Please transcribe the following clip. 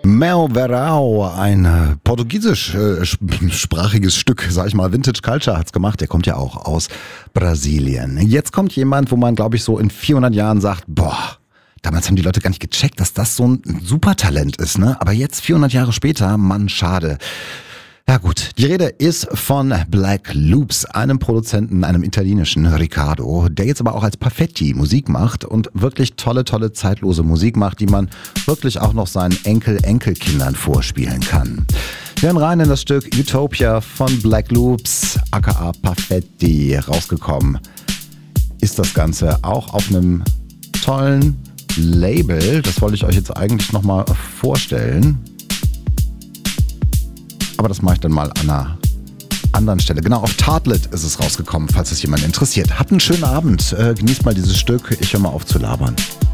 Mel Verão, ein portugiesischsprachiges Stück, sag ich mal, Vintage Culture hat's gemacht. Der kommt ja auch aus Brasilien. Jetzt kommt jemand, wo man, glaube ich, so in 400 Jahren sagt, boah, damals haben die Leute gar nicht gecheckt, dass das so ein Supertalent ist, ne? Aber jetzt, 400 Jahre später, Mann, schade. Ja gut, die Rede ist von Black Loops, einem Produzenten, einem italienischen Riccardo, der jetzt aber auch als Perfetti Musik macht und wirklich tolle, zeitlose Musik macht, die man wirklich auch noch seinen Enkelkindern vorspielen kann. Wir hören rein in das Stück Utopia von Black Loops, aka Perfetti, rausgekommen. Ist das Ganze auch auf einem tollen Label, das wollte ich euch jetzt eigentlich nochmal vorstellen. Aber das mache ich dann mal an einer anderen Stelle. Genau, auf Tartlet ist es rausgekommen, falls es jemand interessiert. Habt einen schönen Abend, genießt mal dieses Stück. Ich höre mal auf zu labern.